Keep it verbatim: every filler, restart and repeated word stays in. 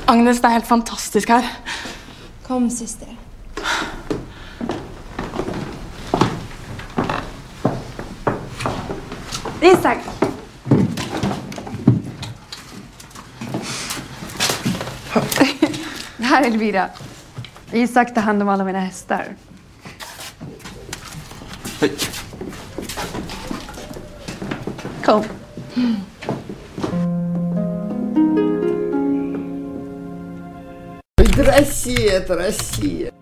Agnes, det er helt fantastisk her. Kom, syster. Isak! Det här är Elvira. Isak tar hand om alla mina hästar. Hej. Kom. Это Россия, это Россия.